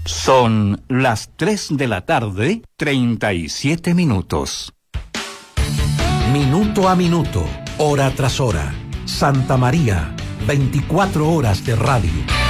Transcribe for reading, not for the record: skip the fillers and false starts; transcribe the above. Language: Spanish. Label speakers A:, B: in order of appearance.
A: Son las 3 de la tarde, 37 minutos.
B: Minuto a minuto, hora tras hora. Santa María, 24 horas de radio.